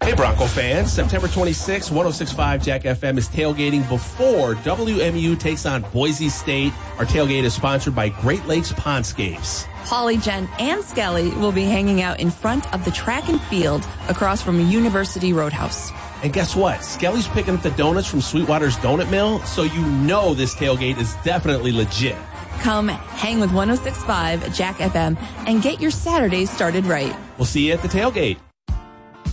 Hey, Bronco fans. September 26, 106.5 Jack FM is tailgating before WMU takes on Boise State. Our tailgate is sponsored by Great Lakes Pondscapes. Holly, Jen, and Skelly will be hanging out in front of the track and field across from University Roadhouse. And guess what? Skelly's picking up the donuts from Sweetwater's Donut Mill, so you know this tailgate is definitely legit. Come hang with 106.5 Jack FM and get your Saturdays started right. We'll see you at the tailgate.